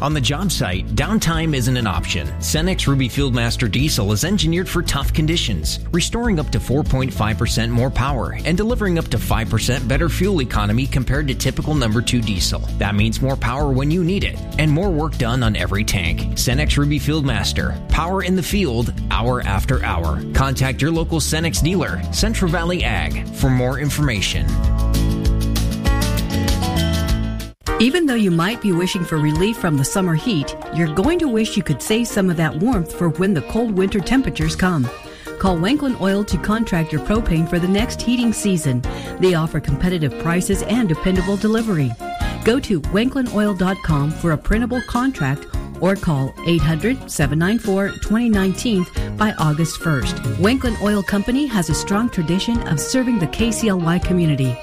On the job site, downtime isn't an option. Cenex Ruby Fieldmaster Diesel is engineered for tough conditions, restoring up to 4.5% more power and delivering up to 5% better fuel economy compared to typical number 2 diesel. That means more power when you need it and more work done on every tank. Cenex Ruby Fieldmaster. Power in the field, hour after hour. Contact your local Cenex dealer, Central Valley Ag, for more information. Even though you might be wishing for relief from the summer heat, you're going to wish you could save some of that warmth for when the cold winter temperatures come. Call Wanklin Oil to contract your propane for the next heating season. They offer competitive prices and dependable delivery. Go to wanklinoil.com for a printable contract or call 800-794-2019 by August 1st. Wanklin Oil Company has a strong tradition of serving the KCLY community.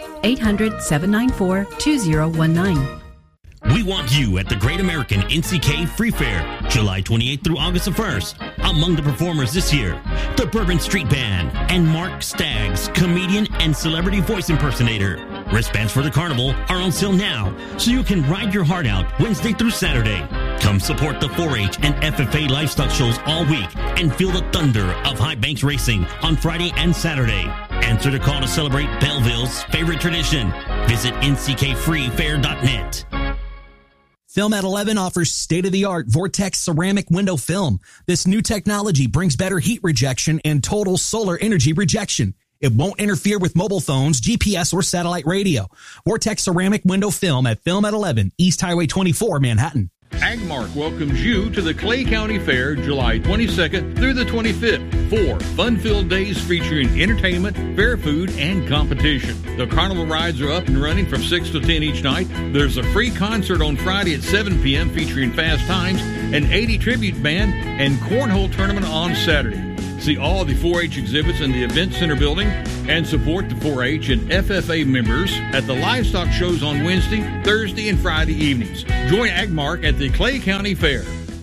800-794-2019. We want you at the Great American NCK Free Fair, July 28th through August the 1st. Among the performers this year, the Bourbon Street Band and Mark Staggs, comedian and celebrity voice impersonator. Wristbands for the carnival are on sale now, so you can ride your heart out Wednesday through Saturday. Come support the 4-H and FFA livestock shows all week and feel the thunder of High Banks Racing on Friday and Saturday. Answer the call to celebrate Belleville's favorite tradition. Visit nckfreefair.net. Film at 11 offers state-of-the-art Vortex ceramic window film. This new technology brings better heat rejection and total solar energy rejection. It won't interfere with mobile phones, GPS, or satellite radio. Vortex ceramic window film at Film at 11, East Highway 24, Manhattan. Agmark welcomes you to the Clay County Fair July 22nd through the 25th. 4 fun-filled days featuring entertainment, fair food, and competition. The carnival rides are up and running from 6 to 10 each night. There's a free concert on Friday at 7 p.m. featuring Fast Times, an 80 tribute band, and cornhole tournament on Saturday. See all the 4-H exhibits in the Event Center building and support the 4-H and FFA members at the livestock shows on Wednesday, Thursday, and Friday evenings. Join Agmark at the Clay County Fair.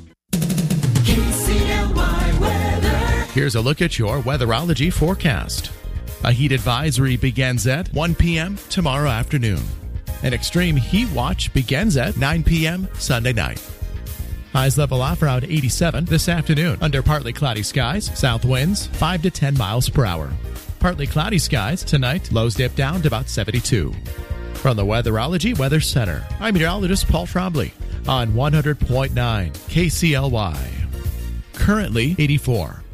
KCLY weather. Here's a look at your weatherology forecast. A heat advisory begins at 1 p.m. tomorrow afternoon. An extreme heat watch begins at 9 p.m. Sunday night. Highs level off around 87 this afternoon under partly cloudy skies, south winds 5 to 10 miles per hour. Partly cloudy skies tonight, lows dip down to about 72. From the Weatherology Weather Center, I'm meteorologist Paul Trombley on 100.9 KCLY. Currently 84.